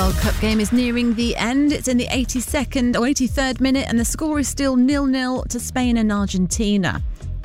World Cup game is nearing the end. It's in the 82nd or 83rd minute and the score is still 0-0 to Spain and Argentina.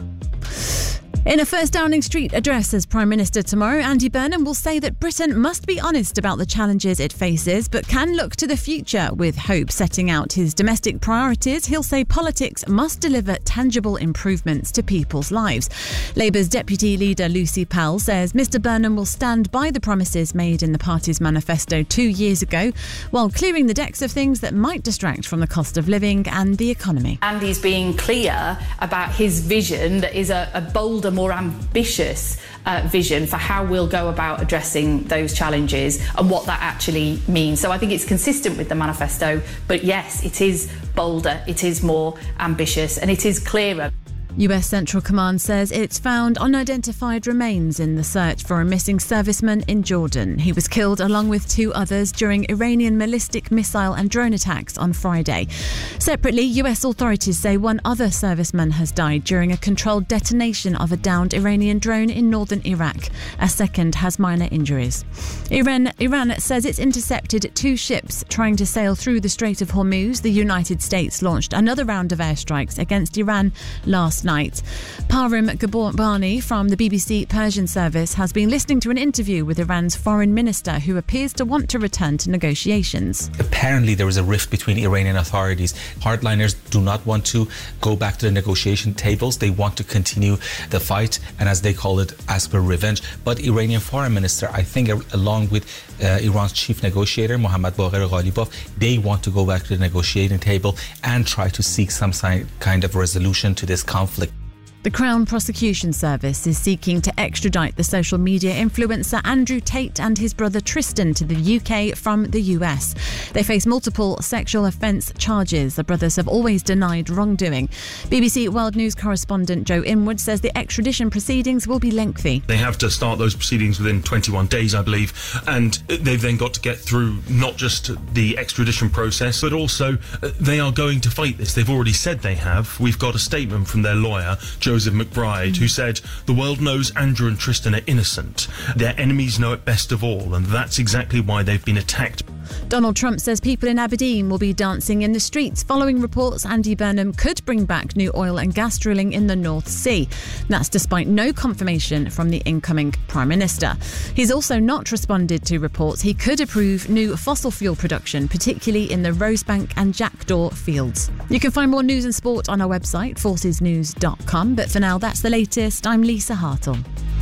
In a First Downing Street address as Prime Minister tomorrow, Andy Burnham will say that Britain must be honest about the challenges it faces, but can look to the future with hope. Setting out his domestic priorities, he'll say politics must deliver tangible improvements to people's lives. Labour's Deputy Leader Lucy Powell says Mr Burnham will stand by the promises made in the party's manifesto 2 years ago, while clearing the decks of things that might distract from the cost of living and the economy. Andy's being clear about his vision that is a bolder, more ambitious vision for how we'll go about addressing those challenges and what that actually means. So I think it's consistent with the manifesto, but yes, it is bolder, it is more ambitious, and it is clearer. US Central Command says it's found unidentified remains in the search for a missing serviceman in Jordan. He was killed along with 2 others during Iranian ballistic missile and drone attacks on Friday. Separately, US authorities say 1 other serviceman has died during a controlled detonation of a downed Iranian drone in northern Iraq. A second has minor injuries. Iran says it's intercepted 2 ships trying to sail through the Strait of Hormuz. The United States launched another round of airstrikes against Iran last night. Param Gabani from the BBC Persian service has been listening to an interview with Iran's foreign minister, who appears to want to return to negotiations. Apparently there is a rift between Iranian authorities. Hardliners do not want to go back to the negotiation tables. They want to continue the fight, and as they call it, ask for revenge. But Iranian foreign minister, I think, along with Iran's chief negotiator, Mohammad Baqir Ghalibaf, they want to go back to the negotiating table and try to seek some kind of resolution to this conflict. The Crown Prosecution Service is seeking to extradite the social media influencer Andrew Tate and his brother Tristan to the UK from the US. They face multiple sexual offence charges. The brothers have always denied wrongdoing. BBC World News correspondent Joe Inwood says the extradition proceedings will be lengthy. They have to start those proceedings within 21 days, I believe, and they've then got to get through not just the extradition process, but also they are going to fight this. They've already said they have. We've got a statement from their lawyer, Joseph McBride, who said the world knows Andrew and Tristan are innocent. Their enemies know it best of all, and that's exactly why they've been attacked. Donald Trump says people in Aberdeen will be dancing in the streets following reports Andy Burnham could bring back new oil and gas drilling in the North Sea. That's despite no confirmation from the incoming Prime Minister. He's also not responded to reports he could approve new fossil fuel production, particularly in the Rosebank and Jackdaw fields. You can find more news and sport on our website, forcesnews.com. But for now, that's the latest. I'm Lisa Hartle.